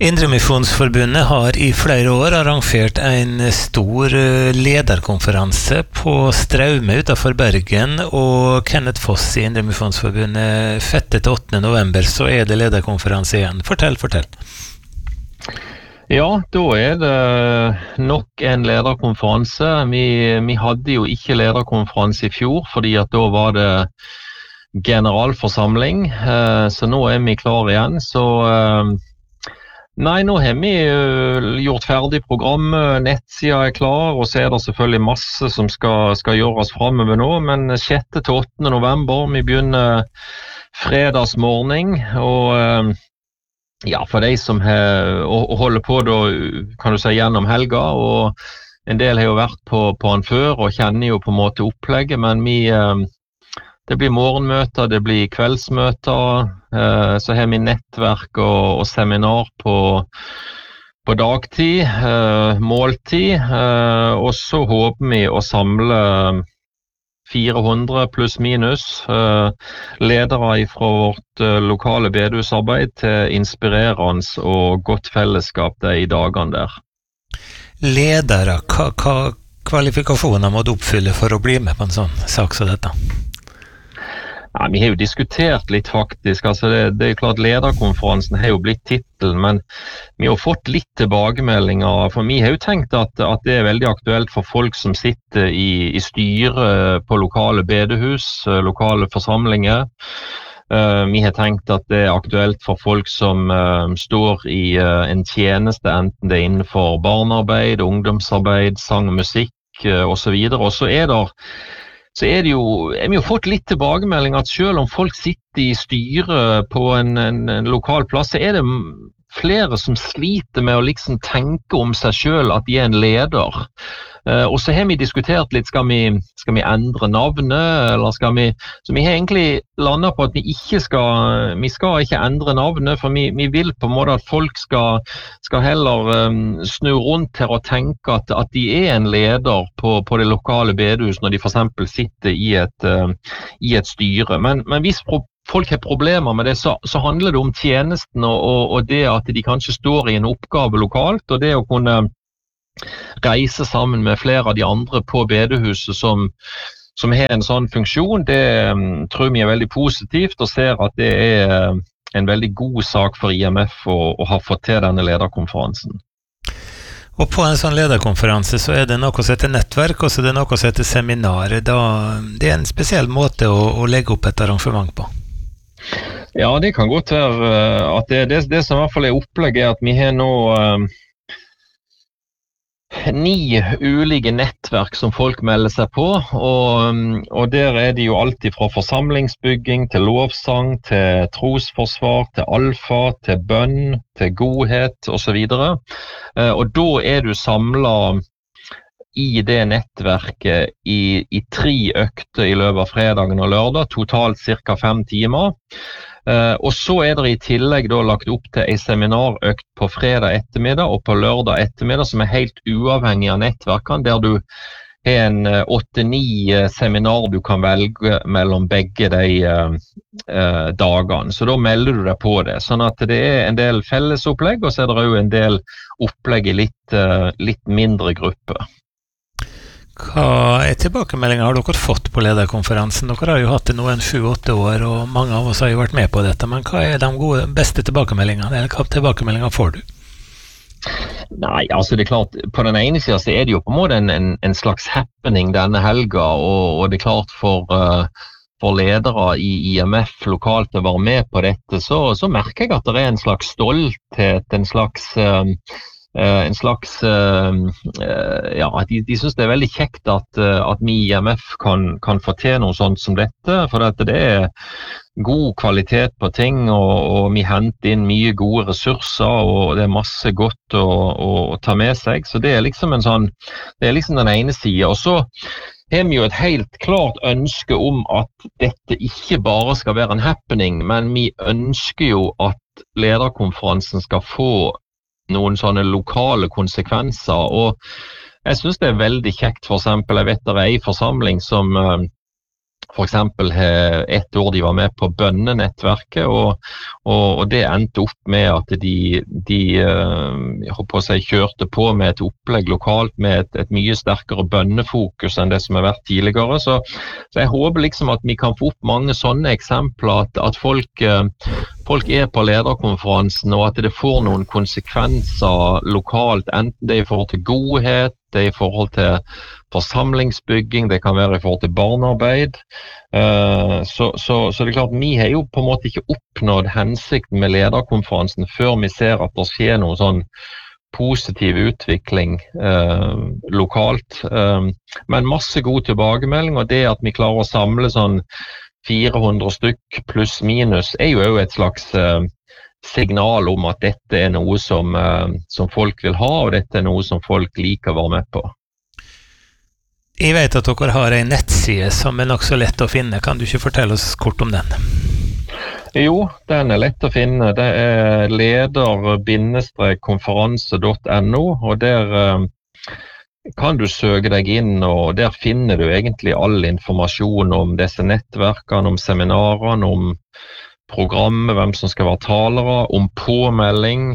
Indremisjonsforbundet har I flere år arrangert en stor lederkonferanse på Straume utenfor Bergen, og Kenneth Foss I Indremisjonsforbundet 5.–8. november så det lederkonferanse igjen. Fortell. Ja, da det nok en lederkonferanse. Vi hadde jo ikke lederkonferanse I fjor, fordi at da var det generalforsamling, så nå vi klar igjen, så... Nei, nå har vi gjort ferdig programmet, nettsida klar, og så det selvfølgelig masse som skal gjøres fremover nå, men 6.–8. november, vi begynner fredagsmorgen, og ja, for de som holder på da, kan du si, gjennom helga, og en del har jo vært på han før, og kjenner jo på en måte opplegget, men det blir morgenmøter, det blir kveldsmøter, så har vi nettverk og seminar på dagtid, måltid, og så håper vi å samle 400 pluss minus ledere fra vårt lokale bedehusarbeid til inspirerende og godt fellesskap de dagene der. Ledere, hva kvalifikasjoner må du oppfylle for å bli med på en sånn sak som dette? Ja, vi har jo diskutert litt faktisk, altså det jo klart lederkonferansen har jo blitt titelen, men vi har fått litt tilbakemeldinger, for vi har jo tenkt at det veldig aktuelt for folk som sitter I styre på lokale bedehus, lokale forsamlinger. Vi har tenkt at det aktuelt for folk som står I en tjeneste, enten det innenfor barnearbeid, ungdomsarbeid, sang og musikk og så videre, og så så det jo, vi har fått litt tilbakemelding at selv om folk sitter I styre på en lokal plass, så det flere som sliter med å liksom tenke om seg selv at de en leder. Og så har vi diskutert litt, skal vi endre navnet, eller så vi har egentlig landet på at vi skal ikke endre navnet, for vi vil på en måte at folk skal heller snu rundt her og tenke at de en leder på det lokale bedehus når de for eksempel sitter I et styre. Men hvis folk har problemer med det, så handler det om tjenesten og det at de kanskje står I en oppgave lokalt, og det å kunne reise sammen med flere av de andre på bedehuset som har en sånn funksjon, det tror vi veldig positivt og ser at det en veldig god sak for IMF å ha fått til denne lederkonferansen. Og på en sånn lederkonferanse så det noe som heter nettverk, og så det noe som heter seminar. Det en spesiell måte å legge opp et arrangement på. Ja, det kan godt være at det som I hvert fall opplegget at vi har nå 9 ulike nettverk som folk melder seg på, og der det jo alltid fra forsamlingsbygging til lovsang, til trosforsvar, til alfa, til bønn, til godhet og så videre. Og da du samlet I det nettverket I 3 økter I løpet av fredagen og lørdag, totalt cirka 5 timer. Og så det I tillegg da lagt opp til en seminarøkt på fredag ettermiddag og på lørdag ettermiddag som helt uavhengig av nettverkene, der du har en 8-9 seminar du kan velge mellom begge de dagene. Så da melder du deg på det, sånn at det en del fellesopplegg, og så det jo en del opplegg I litt mindre grupper. Hva tilbakemeldinger har dere fått på lederkonferansen? Dere har jo hatt det nå 7-8 år, og mange av oss har jo vært med på dette, men hva de beste tilbakemeldingene? Eller hva tilbakemeldinger får du? Nei, altså det klart, på den ene siden så det jo på en måte en slags happening denne helga, og det klart for ledere I IMF lokalt å være med på dette, så merker jeg at det en slags stolthet, en slags ja, de synes det veldig kjekt at vi I IMF kan få til noe sånt som dette, for at det god kvalitet på ting, og vi henter inn mye gode ressurser, og det masse godt å ta med seg, så det liksom en sånn, det liksom den ene siden, og så har vi jo et helt klart ønske om at dette ikke bare skal være en happening, men vi ønsker jo at lederkonferansen skal få noen sånne lokale konsekvenser, og jeg synes det veldig kjekt, for eksempel, jeg vet det en forsamling som for eksempel et år de var med på bønnenettverket, og det endte opp med at de jeg håper å si, kjørte på med et opplegg lokalt med et mye sterkere bønnefokus enn det som har vært tidligere. Så jeg håper liksom at vi kan få opp mange sånne eksempler, at folk er på lederkonferansen, og at det får noen konsekvenser lokalt, enten det er i forhold til godhet, det er i forhold til forsamlingsbygging, det kan være i forhold til barnearbeid. Så det er klart, vi har jo på en måte ikke oppnådd hensikten med lederkonferansen før vi ser at det skjer noe sånn positiv utvikling lokalt. Men masse god tilbakemelding, og det at vi klarer å samle sånn 400 stykk pluss minus er jo et slags signal om at dette er noe som folk vil ha, og dette er noe som folk liker å være med på. Jeg vet at dere har en nettside som er nok så lett å finne. Kan du ikke fortelle oss kort om den? Jo, den er lett å finne. Det er leder-konferanse.no, og der kan du søke deg inn, og der finner du egentlig all informasjon om disse nettverkene, om seminarene, om programmet, hvem som skal være talere, om påmelding,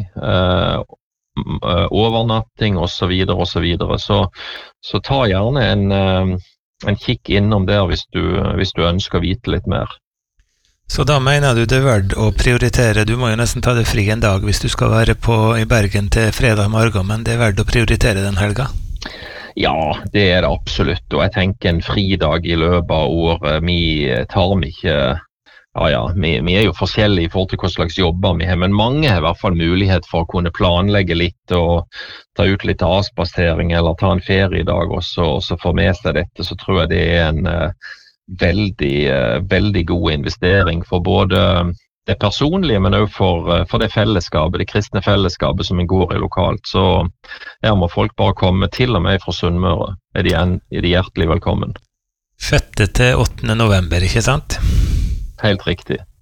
overnatting og så videre. Så ta gjerne en kikk innom der hvis du ønsker å vite litt mer. Så da mener du det er verdt å prioritere? Du må jo nesten ta det fri en dag hvis du skal være i Bergen til fredag morgen, men det er verdt å prioritere den helga? Ja, det er det absolutt, og jeg tenker en fridag i løpet av året. Vi er jo forskjellige i forhold til hva slags jobber vi har, men mange har i hvert fall mulighet for å kunne planlegge litt og ta ut litt avspasering eller ta en feriedag og så få med seg dette. Så tror jeg det er en veldig god investering for både det personlige, men også for det fellesskapet, det kristne fellesskapet som går i lokalt. Så her må folk bare komme, til og med fra Sunnmøre er de hjertelig velkommen. 5. til 8. november, ikke sant? Helt riktig.